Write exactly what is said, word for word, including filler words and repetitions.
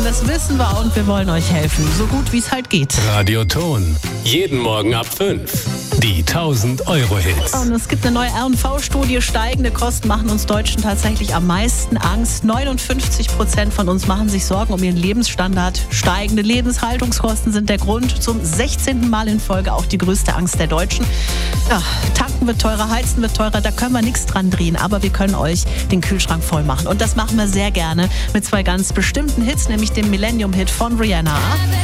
das wissen wir und wir wollen euch helfen, so gut wie es halt geht. Radioton, jeden Morgen ab fünf. Die tausend-Euro-Hits. Und es gibt eine neue R und V-Studie. Steigende Kosten machen uns Deutschen tatsächlich am meisten Angst. neunundfünfzig Prozent von uns machen sich Sorgen um ihren Lebensstandard. Steigende Lebenshaltungskosten sind der Grund. Zum sechzehnten Mal in Folge auch die größte Angst der Deutschen. Ja, tanken wird teurer, heizen wird teurer, da können wir nichts dran drehen. Aber wir können euch den Kühlschrank voll machen. Und das machen wir sehr gerne mit zwei ganz bestimmten Hits, nämlich dem Millennium-Hit von Rihanna.